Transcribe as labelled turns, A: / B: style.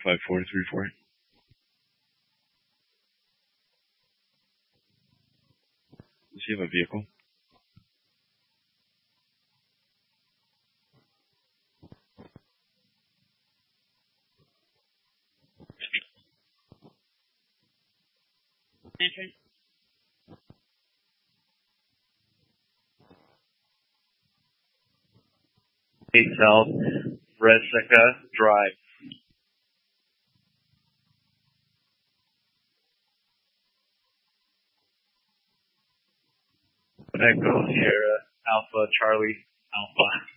A: 5434. Does he have a vehicle?
B: Entry. 8 South, Reseca Drive. Echo Sierra Alpha Charlie Alpha.